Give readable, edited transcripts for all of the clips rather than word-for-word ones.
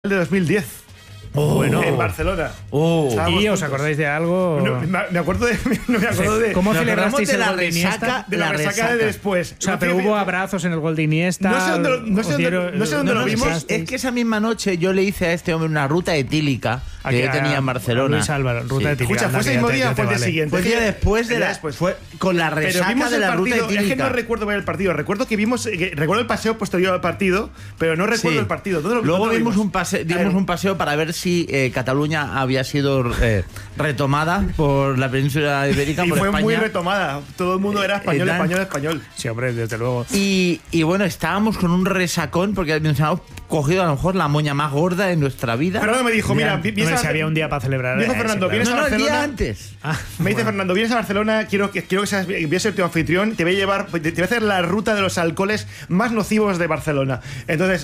de 2010. Bueno, en Barcelona. ¿Y os acordáis de algo? No me acuerdo de ¿Cómo celebrasteis de el la gol de Iniesta? resaca? de la resaca de después. O sea, pero hubo abrazos en el gol de Iniesta. No sé dónde lo vimos. Es que esa misma noche yo le hice a este hombre una ruta etílica que yo tenía en Barcelona. Luis Álvaro, ruta etílica. Escucha, fue ese mismo día o fue el día siguiente. Fue el día después de la. Fue con la Pero resaca vimos de el la ruta partido. etílica. Es que no recuerdo ver el partido. Recuerdo que vimos. Recuerdo el paseo posterior al partido, pero no recuerdo el partido. Luego dimos un paseo para ver si Cataluña había sido retomada por la península ibérica. Y por fue España. muy retomada. Todo el mundo era español. Sí, hombre, desde luego. Y bueno, estábamos con un resacón porque nos habíamos cogido a lo mejor la moña más gorda de nuestra vida. Fernando me dijo, mira, si había un día para celebrar. Me dijo Fernando, vienes a Barcelona. El día antes. Me dice Fernando, vienes a Barcelona, quiero que seas, voy a ser tu anfitrión, te voy a hacer la ruta de los alcoholes más nocivos de Barcelona. Entonces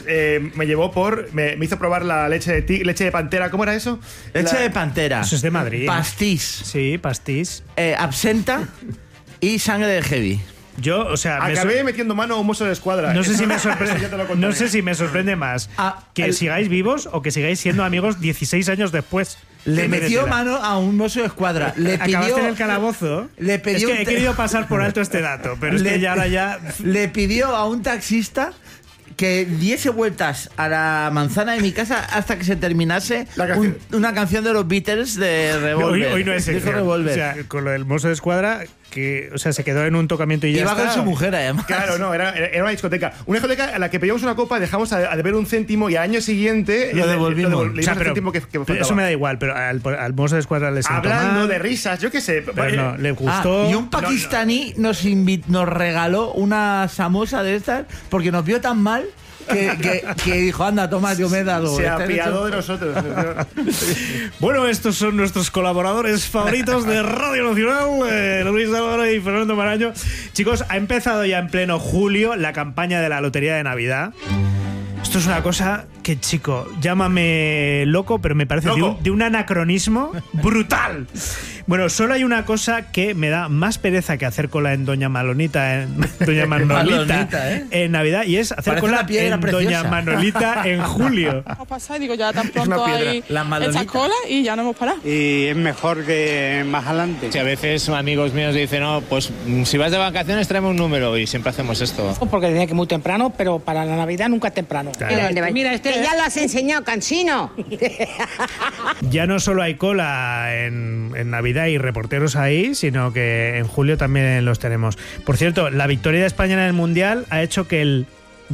me hizo probar la leche de pantera, ¿cómo era eso? Leche de pantera. Eso es de Madrid. Pastís. Sí, pastís. Absenta y sangre de heavy. Yo, o sea, acabé metiendo mano a un mozo de escuadra. No sé si me sorprende. No sé si me sorprende más que sigáis vivos o que sigáis siendo amigos 16 años después. Le metió mano a un mozo de escuadra. Le pidió, acabaste en el calabozo. Le pidió es que he querido pasar por alto este dato, pero es que ya ahora ya. Le pidió a un taxista que diese vueltas a la manzana de mi casa hasta que se terminase una canción de los Beatles de Revolver. Hoy no es eso. O sea, con lo del mozo de escuadra, que, o sea, se quedó en un tocamiento y ya iba está. con su mujer, además. Claro, no, era una discoteca. Una discoteca a la que pedíamos una copa, dejamos a deber un céntimo y al año siguiente lo devolvimos. Le dimos el céntimo que faltaba. Eso me da igual, pero al mozo de escuadra le sentó hablando mal, de risas, yo qué sé. Pero no, le gustó. Y un pakistaní nos regaló una samosa de estas porque nos vio tan mal que dijo, anda, toma, yo me he dado. Se apiadó de nosotros. Bueno, estos son nuestros colaboradores favoritos de Radio Nacional, Luis Álvaro y Fernando Maraño. Chicos, ha empezado ya en pleno julio la campaña de la Lotería de Navidad. Esto es una cosa que, chico, llámame loco, pero me parece de un anacronismo brutal. Bueno, solo hay una cosa que me da más pereza que hacer cola en Doña Manolita en Navidad, y es hacer cola en preciosa. Doña Manolita en julio. Ha pasado y digo, ya tan pronto hay esta cola y ya no hemos parado. Y es mejor que más adelante. Si a veces amigos míos dicen, no, pues si vas de vacaciones tráeme un número, y siempre hacemos esto. Porque tenía que muy temprano, pero para la Navidad nunca temprano. Claro. Mira, que ya lo has enseñado, cansino. Ya no solo hay cola en Navidad y reporteros ahí, sino que en julio también los tenemos. Por cierto, la victoria de España en el Mundial ha hecho que el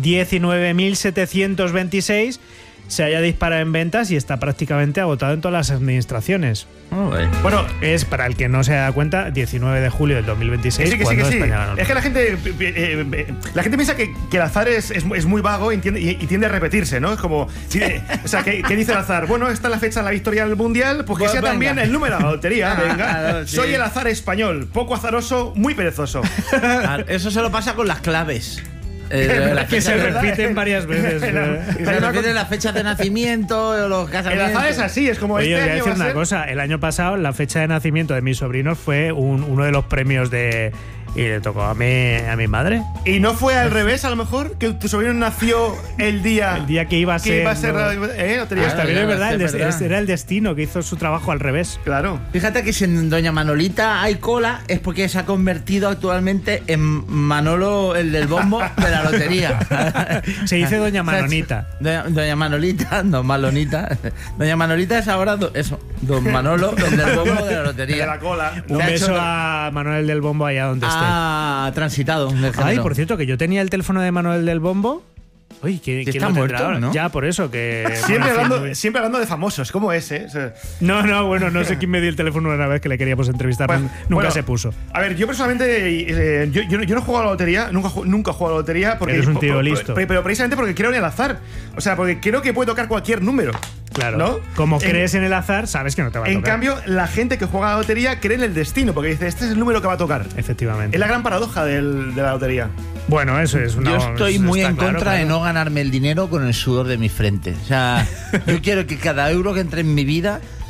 19.726 se haya disparado en ventas y está prácticamente agotado en todas las administraciones. Bueno, es, para el que no se da cuenta, 19 de julio del 2026. Sí. España ganó. Es que la gente piensa que el azar es muy vago y tiende a repetirse, ¿no? Es como, o sea, ¿qué dice el azar? Bueno, esta es la fecha de la victoria del Mundial, pues que sea también el número de la lotería. Venga, sí. Soy el azar español, poco azaroso, muy perezoso. Eso se lo pasa con las claves. Que se repiten varias veces. Se repiten las fechas de nacimiento, los casamientos. El azar es así, es como Oye, este voy a año decir una cosa. El año pasado, la fecha de nacimiento de mis sobrinos fue uno de los premios de... Y le tocó a mi madre. ¿Y no fue al revés, a lo mejor? Que tu sobrino nació el día que iba a ser... lotería. También es verdad, era el destino que hizo su trabajo al revés. Claro. Fíjate que si en Doña Manolita hay cola, es porque se ha convertido actualmente en Manolo, el del bombo de la lotería. Se dice Doña Manonita. Doña Manolita, Don Malonita. Doña Manolita es ahora Don Manolo, el del bombo de la lotería. De la cola. Un beso a Manuel del Bombo allá donde esté. Transitado. Ay, por cierto, que yo tenía el teléfono de Manuel del Bombo. Oye, que está muerto, ¿no? Ya, por eso que... Siempre hablando de famosos, ¿cómo es, eh? O sea, bueno, no sé quién me dio el teléfono una vez que le queríamos entrevistar. Nunca se puso. A ver, yo personalmente, yo no he jugado a la lotería, nunca he jugado a la lotería. Porque, eres un tío listo. Pero precisamente porque creo en el azar. O sea, porque creo que puede tocar cualquier número. Claro. ¿No? Como crees en el azar, sabes que no te va a tocar. En cambio, la gente que juega a la lotería cree en el destino, porque dice, este es el número que va a tocar. Efectivamente. Es la gran paradoja de la lotería. Bueno, eso es una... Yo estoy muy en contra de no ganarme el dinero con el sudor de mi frente. O sea, yo quiero que cada euro que entre en mi vida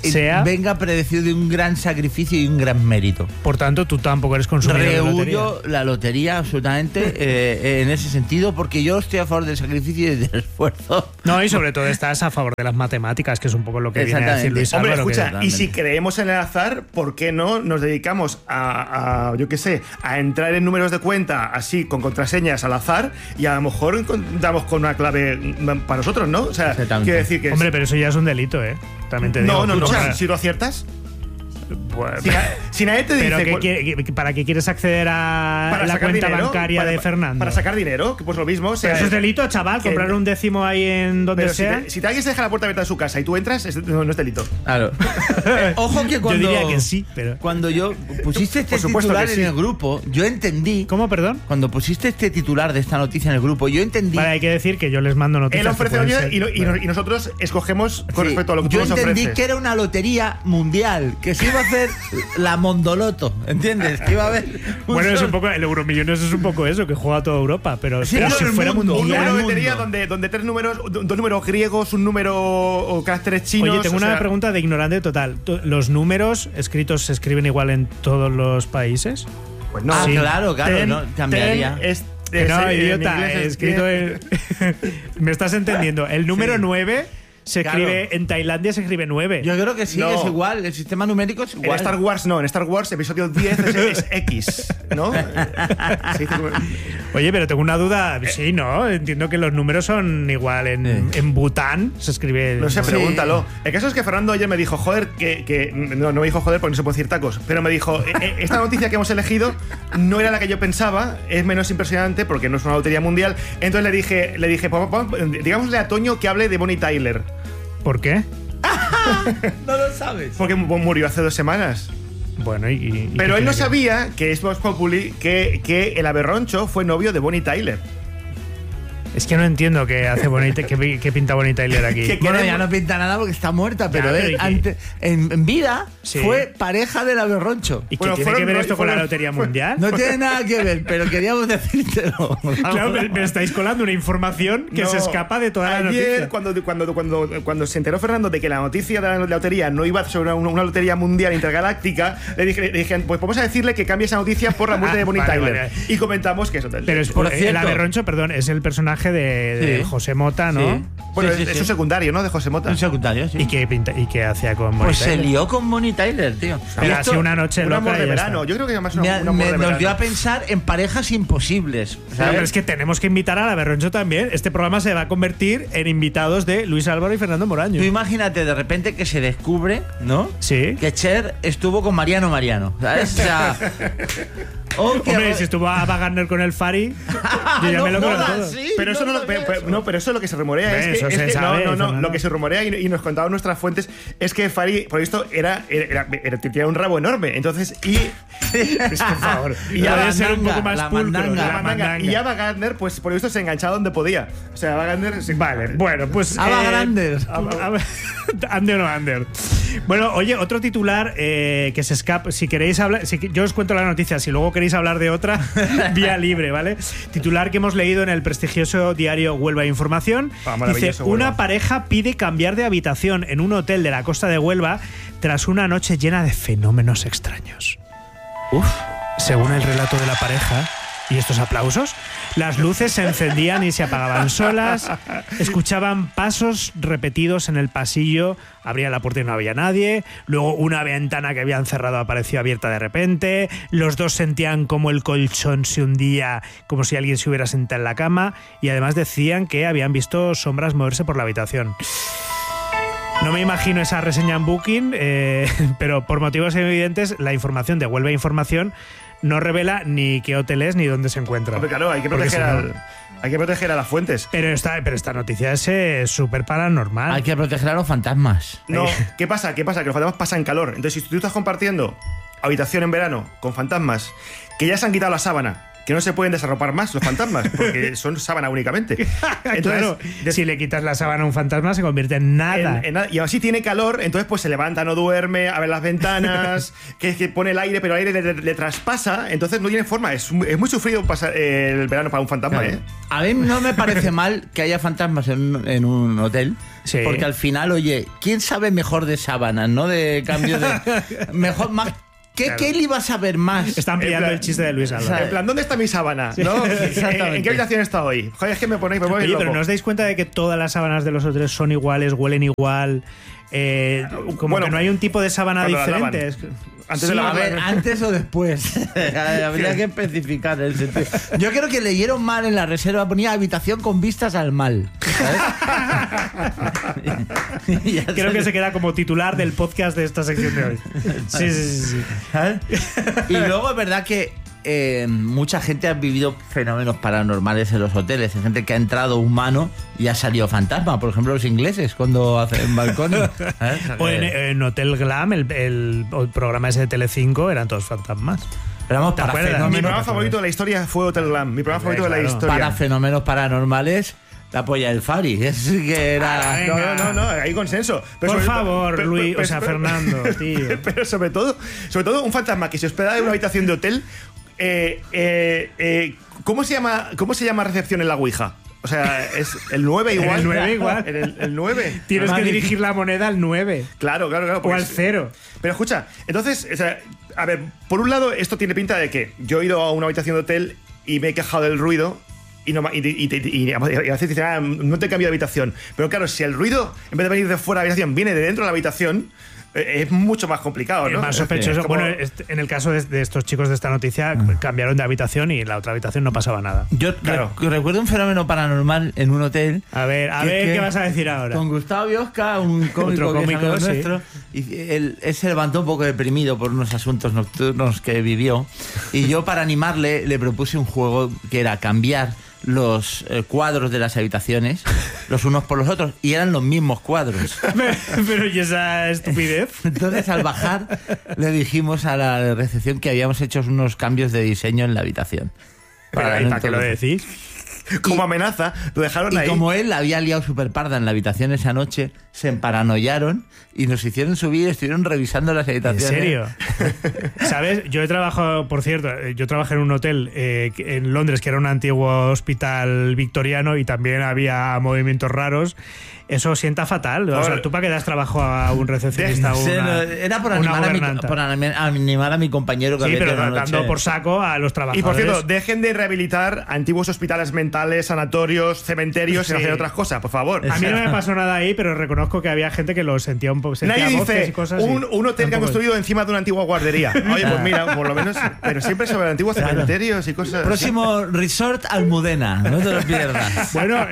venga predecido de un gran sacrificio y un gran mérito. Por tanto, tú tampoco eres consumidor de lotería. Rehuyo la lotería absolutamente en ese sentido, porque yo estoy a favor del sacrificio y del esfuerzo. No, y sobre todo estás a favor de las matemáticas, que es un poco lo que viene a decir Luis Álvaro. Hombre, escucha, y si creemos en el azar, ¿por qué no nos dedicamos a yo qué sé, a entrar en números de cuenta así, con contraseñas al azar, y a lo mejor damos con una clave para nosotros, ¿no? O sea, quiero decir que... Hombre, pero eso ya es un delito, ¿eh? También te digo. No, si lo aciertas... Pues, si nadie te dice... ¿Pero ¿para qué quieres acceder a la cuenta bancaria de Fernando? Para sacar dinero, que pues lo mismo. O sea, eso es delito, chaval, comprar un décimo ahí en donde sea. Si alguien se deja la puerta abierta de su casa y tú entras, no es delito. Claro. Ojo que cuando... Yo diría que sí, pero... Cuando yo pusiste este titular en el grupo, yo entendí... ¿Cómo, perdón? Cuando pusiste este titular de esta noticia en el grupo, yo entendí... Vale, hay que decir que yo les mando noticias. Él ofrece ayuda y nosotros escogemos con respecto a lo que tú nos ofreces. Yo entendí que era una lotería mundial, que se iba a hacer la Mondoloto, ¿entiendes? Que iba a haber... Bueno, es un poco... El Euromillones es un poco eso, que juega a toda Europa, pero si fuera mundial... Un número de lotería donde tres números, dos números griegos, un número o caracteres chinos... Oye, tengo una pregunta de ignorante total. ¿Los números escritos se escriben igual en todos los países? Pues no. Sí. Claro, no, cambiaría. No, idiota, escrito en... Me estás entendiendo. El número 9... Se escribe, en Tailandia se escribe 9. Yo creo que sí, es igual. El sistema numérico es igual. En Star Wars no, en Star Wars episodio 10 es X, ¿no? Oye, pero tengo una duda. Sí, ¿no? Entiendo que los números son igual. En Bután se escribe... No sé, pregúntalo. El caso es que Fernando ayer me dijo, joder, no me dijo joder porque no se puede decir tacos, pero me dijo, esta noticia que hemos elegido no era la que yo pensaba, es menos impresionante porque no es una lotería mundial. Entonces le dije, digámosle a Toño que hable de Bonnie Tyler. ¿Por qué? No lo sabes. Porque murió hace 2 semanas. Bueno, pero él no sabía que es Vox Populi, que el Aberroncho fue novio de Bonnie Tyler. Es que no entiendo qué hace qué pinta Bonnie Tyler aquí. Bueno, ya no pinta nada porque está muerta, pero él en vida fue pareja del Aberroncho. ¿Y qué tiene que ver esto con la Lotería Mundial? No tiene nada que ver, pero queríamos decírtelo. Claro, me estáis colando una información que se escapa de toda la noticia. Ayer, cuando se enteró Fernando de que la noticia de la lotería no iba sobre una lotería mundial intergaláctica, le dije, pues vamos a decirle que cambie esa noticia por la muerte de Bonnie Tyler. Vale. Y comentamos que eso. Pero es por el Aberroncho, perdón, es el personaje de José Mota, ¿no? Sí. Bueno, es un secundario, ¿no? De José Mota. Un secundario, sí. ¿Y qué hacía con Bonnie Tyler? Pues se lió con Bonnie Tyler, tío. Pero hace una noche loca. Un amor de verano. Yo creo que además nos dio a pensar en parejas imposibles. Pero es que tenemos que invitar a la Berroncho también. Este programa se va a convertir en invitados de Luis Álvaro y Fernando Moraño. Tú imagínate de repente que se descubre, ¿no? Sí. Que Cher estuvo con Mariano, ¿sabes? O sea... Hombre, si estuvo Ava Gardner con el Fari, yo ya me lo creo todo. Sí, pero eso es lo que se rumorea. Lo que se rumorea y nos contaban nuestras fuentes es que Fari, por esto, tenía un rabo enorme. Entonces, por favor. Y Ava ser un poco más pulcro. La mandanga. Y Ava Gardner, pues por esto se enganchaba donde podía. O sea, Ava Gardner... Vale, bueno, pues... Ava Gardner. Ander o no Ander. Bueno, oye, otro titular que se escapa. Si queréis hablar, yo os cuento la noticia. Si luego queréis hablar de otra, vía libre, ¿vale? Titular que hemos leído en el prestigioso diario Huelva Información. Dice: una pareja pide cambiar de habitación en un hotel de la costa de Huelva tras una noche llena de fenómenos extraños. Según el relato de la pareja y estos aplausos, las luces se encendían y se apagaban solas, escuchaban pasos repetidos en el pasillo, abrían la puerta y no había nadie, luego una ventana que habían cerrado apareció abierta de repente, los dos sentían como el colchón se hundía, como si alguien se hubiera sentado en la cama, y además decían que habían visto sombras moverse por la habitación. No me imagino esa reseña en Booking, pero por motivos evidentes la información de Huelva Información no revela ni qué hotel es ni dónde se encuentra. Pero claro, hay que proteger a las fuentes. Pero esta noticia es súper paranormal. Hay que proteger a los fantasmas. No, ¿qué pasa? Que los fantasmas pasan calor. Entonces, si tú estás compartiendo habitación en verano con fantasmas que ya se han quitado la sábana, que no se pueden desarropar más los fantasmas, porque son sábana únicamente. Entonces, claro, si le quitas la sábana a un fantasma, se convierte en nada. Y así tiene calor, entonces pues se levanta, no duerme, abre las ventanas, que pone el aire, pero el aire le traspasa, entonces no tiene forma. Es muy sufrido pasar el verano para un fantasma, claro. A mí no me parece mal que haya fantasmas en un hotel, Sí. Porque al final, oye, ¿quién sabe mejor de sábanas, no? De cambio de... Mejor, más... ¿Qué le ibas a ver más? Están pillando el chiste de Luis Álvarez. En plan, ¿dónde está mi sábana? ¿No? ¿En qué habitación está hoy? Joder, es que me ponéis Oye, loco. pero ¿no os dais cuenta de que todas las sábanas de los hoteles son iguales, huelen igual? Como que no hay un tipo de sábana diferente. Antes de la antes o después. Habría que especificar el sentido. Yo creo que leyeron mal en la reserva, ponía habitación con vistas al mal. Creo que se queda como titular del podcast de esta sección de hoy. Sí. ¿Sabes? Y luego es verdad que mucha gente ha vivido fenómenos paranormales en los hoteles. Hay gente que ha entrado humano y ha salido fantasma. Por ejemplo, los ingleses cuando hacen balcones. O en Hotel Glam, el programa ese de Telecinco, eran todos fantasmas. Pero vamos, para Mi programa favorito de la historia fue Hotel Glam. Mi programa favorito de la historia. Para fenómenos paranormales, la polla del Fari. Es que era... No, hay consenso. Pero por favor, Luis, Fernando, tío. Pero sobre todo un fantasma que se hospeda en una habitación de hotel. ¿Cómo se llama recepción en la Ouija? O sea, es el 9 igual. El 9 igual. El 9. Tienes que dirigir la moneda al 9. Claro. O al 0. Pero escucha, entonces, o sea, a ver, por un lado, esto tiene pinta de que yo he ido a una habitación de hotel y me he quejado del ruido y a veces dicen, no te cambio de habitación. Pero claro, si el ruido, en vez de venir de fuera de la habitación, viene de dentro de la habitación, es mucho más complicado, ¿no? Es más sospechoso. Como... Bueno, en el caso de estos chicos de esta noticia, cambiaron de habitación y en la otra habitación no pasaba nada. Yo recuerdo un fenómeno paranormal en un hotel. A ver, ¿qué vas a decir ahora? Con Gustavo Biosca, un cómico nuestro, y él se levantó un poco deprimido por unos asuntos nocturnos que vivió. Y yo, para animarle, le propuse un juego que era cambiar los cuadros de las habitaciones los unos por los otros, y eran los mismos cuadros. Pero ¿y esa estupidez? Entonces, al bajar, le dijimos a la recepción que habíamos hecho unos cambios de diseño en la habitación. ¿Para qué lo decís? Como amenaza, lo dejaron ahí. Y como él había liado super parda en la habitación esa noche, se emparanoiaron y nos hicieron subir y estuvieron revisando las habitaciones. ¿En serio? ¿Sabes? Yo he trabajado, por cierto, yo trabajé en un hotel en Londres que era un antiguo hospital victoriano y también había movimientos raros. Eso sienta fatal. O sea, ¿tú para qué das trabajo a un recepcionista? Era por animar a mi compañero que sí, había pero tenido dando noche. por saco a los trabajadores. Y por cierto, dejen de rehabilitar antiguos hospitales mentales, sanatorios, cementerios y hacer otras cosas, por favor. A mí no me pasó nada ahí, pero reconozco que había gente que lo sentía un poco. Nadie dice y cosas un hotel que han construido encima de una antigua guardería. Oye, pues mira, por lo menos. Pero siempre sobre antiguos cementerios y cosas. Próximo Resort Almudena, no te lo pierdas. Bueno,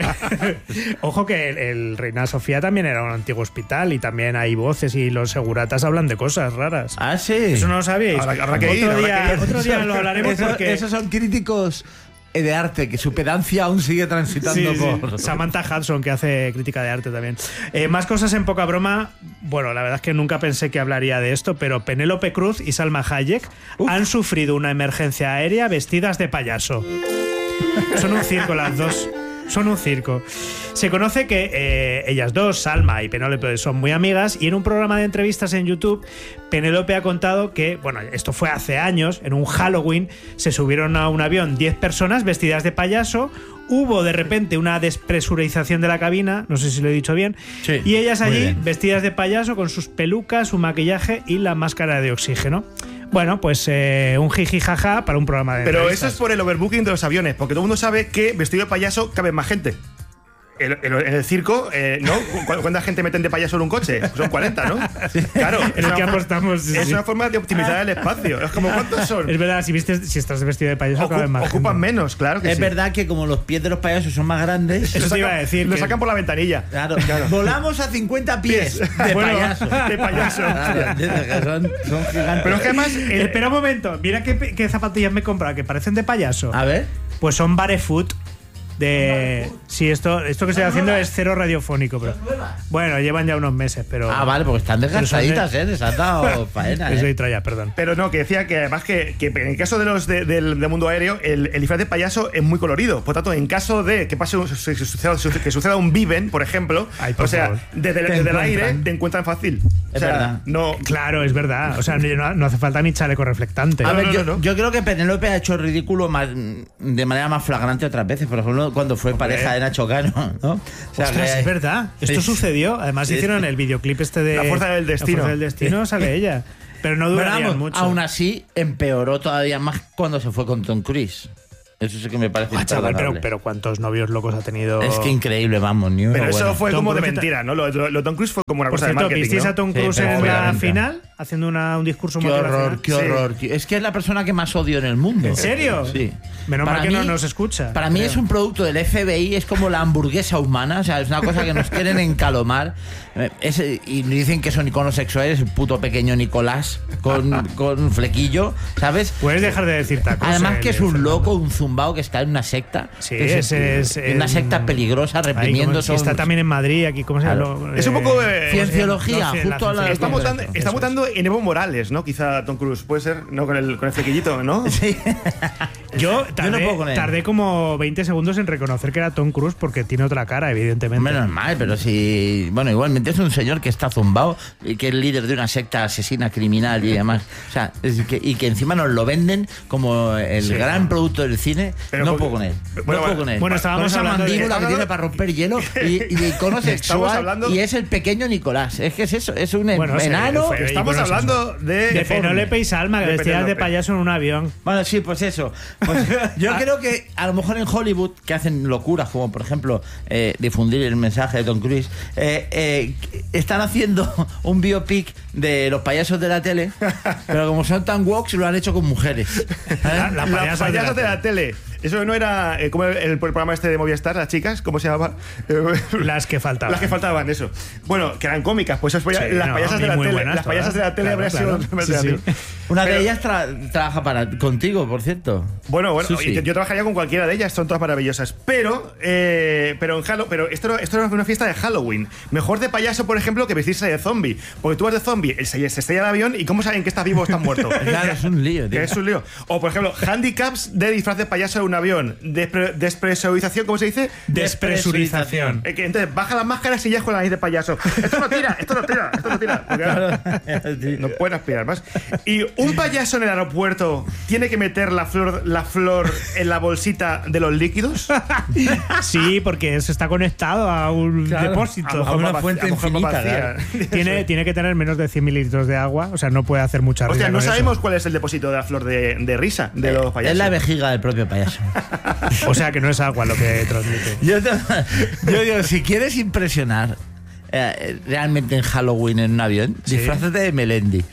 ojo que el Reina Sofía también era un antiguo hospital y también hay voces y los seguratas hablan de cosas raras. Ah, sí. Eso no lo sabíais. Habrá que ir. Otro día lo hablaremos porque esos son críticos de arte, que su pedancia aún sigue transitando por... Samantha Hudson, que hace crítica de arte también. Más cosas en poca broma. Bueno, la verdad es que nunca pensé que hablaría de esto, pero Penélope Cruz y Salma Hayek han sufrido una emergencia aérea vestidas de payaso. Son un circo las dos. Son un circo. Se conoce que ellas dos, Salma y Penélope, son muy amigas, y en un programa de entrevistas en YouTube, Penélope ha contado que, bueno, esto fue hace años, en un Halloween, se subieron a un avión 10 personas vestidas de payaso, hubo de repente una despresurización de la cabina, no sé si lo he dicho bien, sí, y ellas allí vestidas de payaso con sus pelucas, su maquillaje y la máscara de oxígeno. Bueno, pues un jiji jaja para un programa de Pero entrevistas. eso es por el overbooking de los aviones, porque todo el mundo sabe que vestido de payaso cabe más gente. En el circo, ¿no? ¿Cuánta gente meten de payaso en un coche? Son 40, ¿no? Claro. En el que apostamos. Es una forma de optimizar el espacio. Es como, ¿cuántos son? Es verdad, si estás vestido de payaso, caben más. Ocupan menos, claro que es sí. verdad que como los pies de los payasos son más grandes... Eso te iba a decir. Lo sacan por la ventanilla. Claro. Volamos a 50 pies de payaso. De payaso. Claro, son gigantes. Pero es que además... Espera un momento. Mira qué zapatillas me he comprado, que parecen de payaso. A ver. Pues son barefoot. Sí, esto que estoy haciendo es cero radiofónico, pero bueno, llevan ya unos meses, pero vale, porque están desgastaditas, les han dado faena. Soy tralla, perdón. Pero no, que decía que además que en el caso de los del mundo aéreo, el disfraz de payaso es muy colorido. Por tanto, en caso de que suceda un Viven, por ejemplo, por o sea, favor. desde el aire te encuentran fácil. Es o sea, verdad. No, Claro, es verdad. O sea, no hace falta ni chaleco reflectante. A ver, no. yo creo que Penélope ha hecho ridículo de manera más flagrante otras veces. Por ejemplo, cuando fue pareja de Nacho Cano, ¿no? O sea, ostras, es verdad. Esto sucedió. Además hicieron el videoclip de La Fuerza del Destino. La Fuerza del Destino sale ella. Pero no durarían mucho. Aún así, empeoró todavía más cuando se fue con Tom Cruise. Eso sí que me parece chaval, pero ¿cuántos novios locos ha tenido? Es que increíble, vamos. Pero eso fue como de mentira, ¿no? Lo de Tom Cruise fue como una cosa de marketing, ¿visteis a Tom Cruise en la final? Haciendo un discurso motivacional. Qué horror. Es que es la persona que más odio en el mundo. ¿En serio? Sí. Menos mal que no nos escucha. Para mí es un producto del FBI, es como la hamburguesa humana, o sea, es una cosa que nos quieren encalomar. Y dicen que son iconos sexuales, el puto pequeño Nicolás con flequillo, ¿sabes? Puedes dejar de decir tacos. Además que es un loco, un zumbao que está en una secta. Sí, es una secta peligrosa, reprimiendo. Está también en Madrid, aquí, ¿cómo se llama? Es un poco cienciología, justo a la. Está mutando en Evo Morales, ¿no? Quizá Tom Cruise, puede ser, ¿no? Con el flequillito, ¿no? Sí. Yo tardé como 20 segundos en reconocer que era Tom Cruise porque tiene otra cara, evidentemente. Menos mal, pero sí. Bueno, igualmente es un señor que está zumbado y que es líder de una secta asesina criminal y demás. O sea, y que encima nos lo venden como el gran producto del cine. Pero no puedo con él. Bueno, estábamos con esa hablando mandíbula que tiene para romper hielo y de icono sexual. Y es el pequeño Nicolás. Es que es eso, es un enano. Estamos hablando de Fenolepe y Salma, que vestías de payaso en un avión. Bueno, sí, pues eso. Pues yo creo que a lo mejor en Hollywood, que hacen locuras como por ejemplo difundir el mensaje de Tom Cruise, están haciendo un biopic de los payasos de la tele, pero como son tan woke lo han hecho con mujeres. Las payasas de la tele. Eso no era como el programa este de Movistar, las chicas, ¿cómo se llamaba? Las que faltaban. Las que faltaban, eso. Bueno, que eran cómicas, pues las payasas de la tele. Buenas, las payasas de la tele habría sido. Sí. Una de ellas trabaja contigo, por cierto. Bueno, sí. Yo trabajaría con cualquiera de ellas, son todas maravillosas. Pero esto era una fiesta de Halloween. Mejor de payaso, por ejemplo, que vestirse de zombie. Porque tú vas de zombie, se estrella el avión y ¿cómo saben que estás vivo o estás muerto? Claro, es un lío, tío. Es un lío. O, por ejemplo, handicaps de disfraz de payaso de un avión. Despresurización, ¿cómo se dice? Despresurización. Entonces, baja las máscaras y ya es con la nariz de payaso. Esto no tira. Porque, no pueden aspirar más. Y un payaso en el aeropuerto tiene que meter la flor en la bolsita de los líquidos. Sí, porque eso está conectado a un depósito. A una fuente infinita. Tiene que tener menos de 100 mililitros de agua, o sea, no puede hacer mucha risa. O sea, no sabemos cuál es el depósito de la flor de risa de los payasos. Es la vejiga del propio payaso. O sea, que no es agua lo que transmite. Yo digo, si quieres impresionar realmente en Halloween en un avión, disfrázate de Melendi.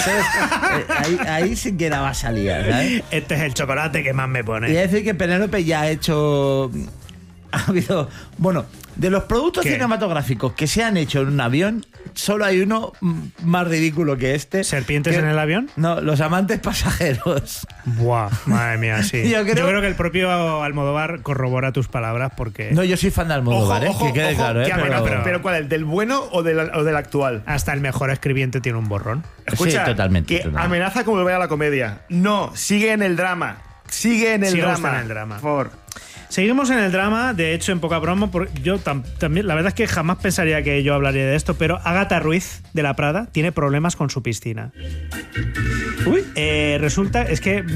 Ahí sí que la va a salir, ¿sabes? Este es el chocolate que más me pone. Y es decir que Penélope ya ha hecho... Ha habido... Bueno, de los productos cinematográficos que se han hecho en un avión, solo hay uno más ridículo que este. ¿Serpientes en el avión? No, los amantes pasajeros. Buah, madre mía, sí. Yo creo que el propio Almodóvar corrobora tus palabras porque... No, yo soy fan de Almodóvar, que quede claro. Pero ¿cuál? ¿El del bueno o del actual? Hasta el mejor escribiente tiene un borrón. Escucha, sí, totalmente. Amenaza con volver a la comedia. No, sigue en el drama. Sigue en el drama. Por favor. Seguimos en el drama, de hecho, en poca broma, yo también, la verdad es que jamás pensaría que yo hablaría de esto, pero Ágata Ruiz de la Prada tiene problemas con su piscina. Uy. Resulta, es que...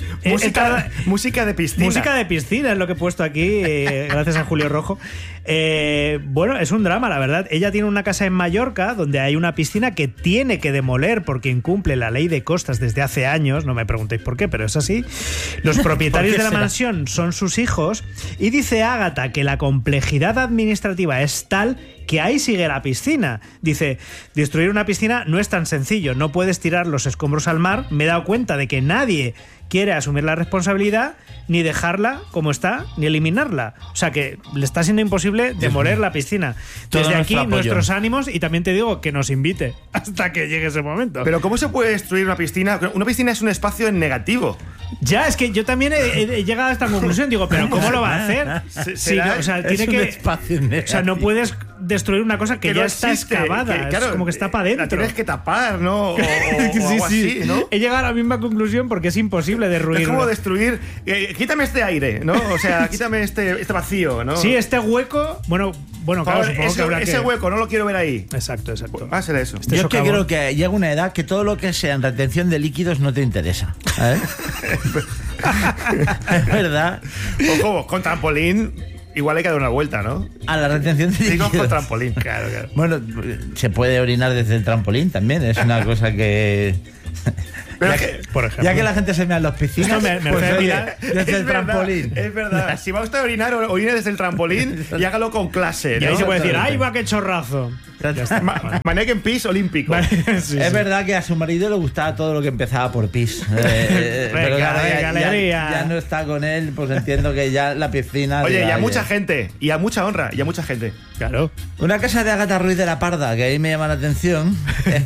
música de piscina. Música de piscina es lo que he puesto aquí, gracias a Julio Rojo. Bueno, es un drama, la verdad. Ella tiene una casa en Mallorca donde hay una piscina que tiene que demoler porque incumple la ley de costas desde hace años. No me preguntéis por qué, pero es así. Los propietarios de la mansión son sus hijos y dice Ágata que la complejidad administrativa es tal que ahí sigue la piscina. Dice, destruir una piscina no es tan sencillo, no puedes tirar los escombros al mar. Me he dado cuenta de que nadie quiere asumir la responsabilidad, ni dejarla como está, ni eliminarla. O sea que le está siendo imposible demoler la piscina. Desde aquí, nuestros ánimos, y también te digo que nos invite hasta que llegue ese momento. Pero ¿cómo se puede destruir una piscina? Una piscina es un espacio en negativo. Ya, es que yo también he llegado a esta conclusión. Digo, ¿pero cómo lo va a hacer? Sí, no, o sea, tiene que... O sea, no puedes destruir una cosa que ya está excavada. Claro, es como que está para adentro. La tienes que tapar, ¿no? O algo así, ¿no? He llegado a la misma conclusión porque es imposible derruir. Es como destruir... quítame este aire, ¿no? O sea, quítame este vacío, ¿no? Sí, este hueco... Bueno, claro, supongo que habrá ese hueco no lo quiero ver ahí. Exacto. Va a ser eso. Yo es que creo que llega una edad que todo lo que sea en retención de líquidos no te interesa. Es verdad. Ojo, con trampolín igual hay que dar una vuelta, ¿no? A la retención de Digo, líquidos. con trampolín, claro. Bueno, se puede orinar desde el trampolín también, es una cosa que... Pero por ejemplo. Ya que la gente se mea en las piscinas, Esto me pues, hace oye, mirar desde el trampolín. Es verdad. Si va usted a orinar, orine desde el trampolín y hágalo con clase, Y ahí ¿no? se puede decir, ¡ay, va, qué chorrazo! Mannequin Peace olímpico. Sí, Es sí. verdad que a su marido le gustaba todo lo que empezaba por pis. Pero claro, venga, alegría. ya no está con él, pues entiendo que ya la piscina... Oye, diga, y a oye. mucha gente, y a mucha honra, y a mucha gente. Claro. Una cosa de Ágata Ruiz de la Parda que ahí me llama la atención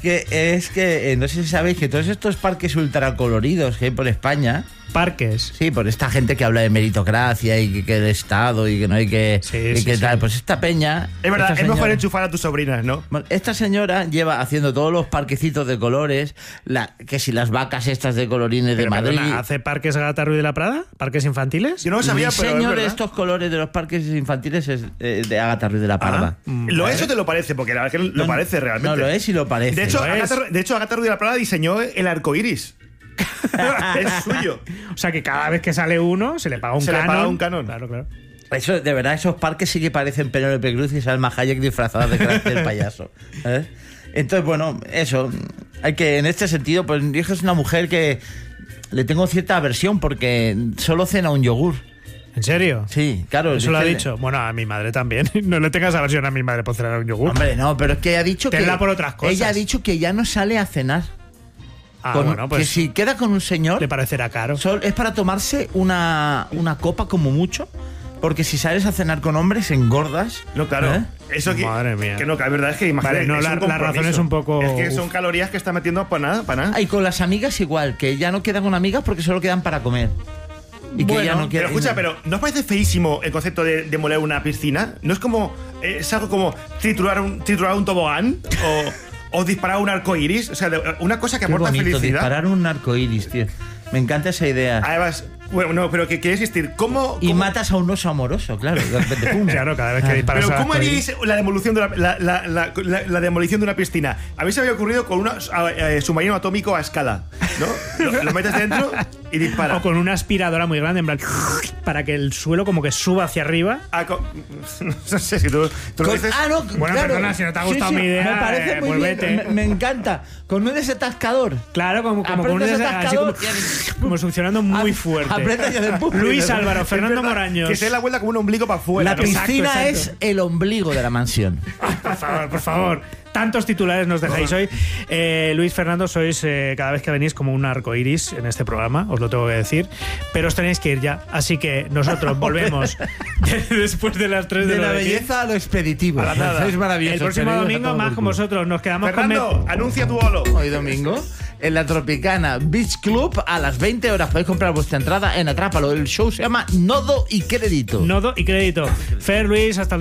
es que no sé si sabéis que todos estos parques ultracoloridos que hay por España, Parques. sí, por esta gente que habla de meritocracia y que el Estado y que no hay que, Sí, y sí, que sí. tal, pues esta peña... Es verdad, esta es mejor señora- enchufar a tus sobrinas, ¿no? Bueno, esta señora lleva haciendo todos los parquecitos de colores, que si las vacas estas de colorines de Pero, Madrid... perdona, ¿hace parques Ágata Ruiz de la Prada? ¿Parques infantiles? Yo no lo sabía, el pero es diseño de verdad. estos colores de los parques infantiles es de Ágata Ruiz de la Parda. Lo es o te lo parece, porque la verdad que lo parece realmente. No lo es y lo parece. De hecho, Lo es. Ágata Ruiz de la Prada diseñó el arco iris. Es suyo. O sea que cada vez que sale uno se le paga un Se le canon. paga un canon. Claro, claro. Eso, de verdad, esos parques sí que parecen Penélope Cruz y Salma Hayek disfrazadas de carácter payaso. ¿Sabes? Entonces, bueno, eso. Hay que, en este sentido, pues yo es una mujer que le tengo cierta aversión porque solo cena un yogur. ¿En serio? Sí, claro. Eso lo ha dice- dicho. Bueno, a mi madre también. No le tengas aversión a mi madre por cenar un yogur. Hombre, no, pero es que ha dicho que. Tenla por otras cosas. Ella ha dicho que ya no sale a cenar. Bueno, pues que si queda con un señor. le parecerá caro. Es para tomarse una copa como mucho. Porque si sales a cenar con hombres, engordas. No, claro. ¿Eh? Eso que, Madre mía. que no, que la verdad es que imagínate. Vale, no, es la un compromiso. razón es un poco- Es que son calorías que está metiendo para nada, para nada. Ah, y con las amigas igual, que ya no quedan con amigas porque solo quedan para comer. Y que Bueno, ya no Pero quedan. escucha, pero ¿no os parece feísimo el concepto de moler una piscina? ¿No es como. Es algo como triturar un tobogán? O disparar un arco iris? O sea, una cosa que Qué aporta bonito, felicidad. disparar un arco iris, tío. Me encanta esa idea. Además, bueno, no, pero que quiere existir. ¿Cómo. Y cómo- matas a un oso amoroso, claro. De repente, pum. Claro, cada vez que disparas Pero al ¿cómo arcoíris. haríais la demolición de la demolición de una piscina? A mí se me había ocurrido con un submarino atómico a escala, ¿no? Lo metes dentro y dispara. O con una aspiradora muy grande, en plan, para que el suelo como que suba hacia arriba. No sé si tú lo dices. No, Bueno, perdona, si no te ha gustado mi idea, me parece muy pues bien. vete. Me encanta. Con un desatascador. Claro, como con Aprietas un el así como, atascador como succionando muy fuerte. Aprieta y hace pum. Luis Álvaro, Es Fernando verdad, Moraños. Que se dé la vuelta como un ombligo para afuera. La ¿no? piscina Exacto, es el ombligo de la mansión. Por favor, por favor. Tantos titulares nos dejáis hoy. Luis, Fernando, sois cada vez que venís como un arco iris en este programa, os lo tengo que decir. Pero os tenéis que ir ya. Así que nosotros volvemos después de las 3 de, De la noche. belleza a lo expeditivo. A la nada. Es maravilloso. El próximo Queridos, a domingo todo más por con culo. vosotros. Nos quedamos Fernando, anuncia tu holo. Hoy domingo, en la Tropicana Beach Club, a las 20 horas podéis comprar vuestra entrada en Atrápalo. El show se llama Nodo y Crédito. Nodo y crédito. Fer, Luis, hasta el